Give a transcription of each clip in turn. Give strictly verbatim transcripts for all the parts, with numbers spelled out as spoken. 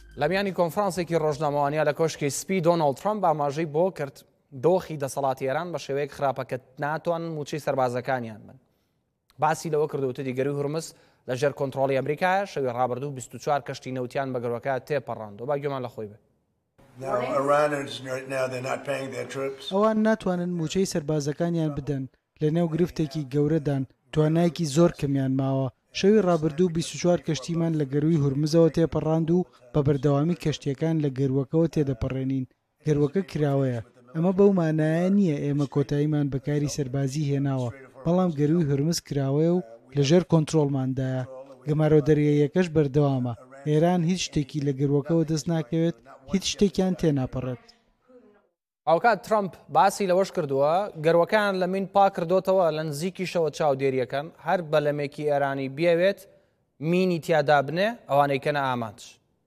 لە میانی کۆنفرانسێکی ڕۆژنامەوانیە لە کۆشکی سپی دۆناڵد ترامپ ئاماژەی بۆ کرد دۆخی دەسەڵاتی ئێران بە شێوەیەک خراپەکە ناتوانن موچەی سەربازەکانیان بن. باسی لەوە کردووتە دیگەری هورمز لەژێر کۆنتڕۆڵی ئەمریکایە شەوی ڕابردوو بیست و چوار کەشتی نەوتیان بە گەڕەکە تێپەڕاندەوە. با گوێمان لە خۆی بێ. ئەوان ناتوانن موچەی سەربازەکانیان بدەن لە نێو گرفتێکی گەورەدان توانایەکی زۆر کەمیان ماوە. شەوی ڕابردوو بیست و چوار کەشتیمان لە گەروی هورمزەوە تێپەڕاند و بە بەردەوامی کەشتیەکان لە گەروەکەەوە تێدەپەڕێنین. گەروەکە کراوەیە. ئەمە بەو مانایە نییە ئێمە کۆتاییمان بەکاری سەربازی هێناوە، بەڵام گەروی هورمز کراوەیە و لەژێر کۆنتڕۆڵماندایە. گەمارۆ دەریاییەکەش بەردەوامە. ئێران هیچ شتێکی لە گەروەکەەوە دەست ناکەوێت، هیچ شتێکیان تێناپەڕێت. ئەوکات ترامپ باسی لەوەش کردووە گەروەکان لە مین پا کردوتەوە لە نزیکیشەوە چاودێریەکەن هەر بەلەمێکی ئێرانی بیاوێت مینی تیادا بنێ ئەوانەی کەنە ئامانج.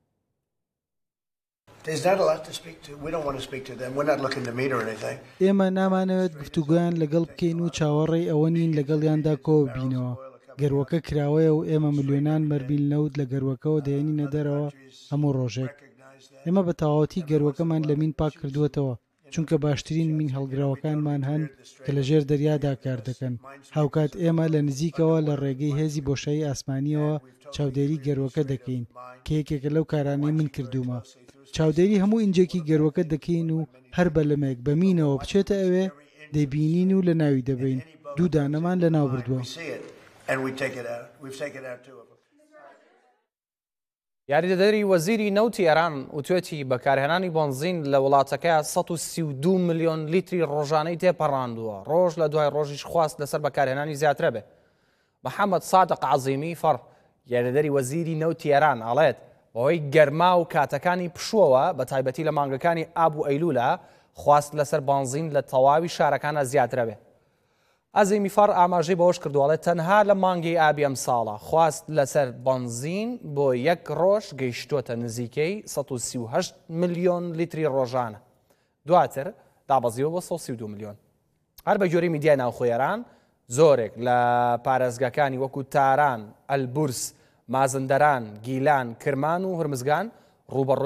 ئێمە نامانەوێت گفتوگویان لەگەڵ بکەین و چاوەڕێی ئەوە نین لەگەڵیاندا کۆ بینەوە. گەروەکە کراوەیە و ئێمە ملیۆنان مەربین لەوت لە گەروەکەەوە دێنینە دەرەوە هەموو ڕۆژێک. ئێمە بە تەواوەتی گەروەکەمان لە مین پاک کردووەتەوە چونکە باشترین مین هەڵگراوەکانمان هەن کە لە ژێر دەریادا کار دەکەن. هاوکات ئێمە لە نزیکەوە لە ڕێگەی هێزی بۆشایی ئاسمانیەوە چاودێری گەروەکە دەکەین کە یەکێکە لەو کارانەی من کردومە. چاودێری هەموو ئینجێکی گەروەکە دەکەین و هەر بەلەمێک بەمینەوە بچێتە ئەوێ دەبینین و لە ناوی دەبین. دوو دانەمان لە ناو بردووە. یاریدەدەری وەزیری نەوتی ئێران وتوێتی بەکارهێنانی بۆنزین لە وڵاتەکە سەد و سی و دوو ملیۆن لیتری ڕۆژانەی تێپەڕاندووە. ڕۆژ لە دوای ڕۆژیش خواست لەسەر بەکارهێنانی زیاترە بێ. محەممەد سادق عەزیمی فەڕ یاریدەدەری وەزیری نەوتی ئێران ئاڵێت بەوەی گەرما و کاتەکانی پشووەوە بە تایبەتی لە مانگەکانی ئاب و ئەیلولە خواست لەسەر بانزین لە تەواوی شارەکانە زیاترە بێ. ئەزیمی فەڕ ئاماژەی بەوەش کردووەڵێت تەنها لە مانگی ئابی ئەم ساڵە خواست لەسەر بەنزین بۆ یەک ڕۆژ گەیشتوتە نزیکەی سەد و سی و هەشت ملیۆن لیتری ڕۆژانە. دواتر دابەزیەوە بۆ سەد و سی و دوو ملیۆن. هەر بە گوێرەی میدیای ناوخۆیەران زۆرێک لە پارێزگاکانی وەکو تاران، ئەلبورس، مازندەران، گیلان، کرمان و هورمزگان ڕوبەڕووی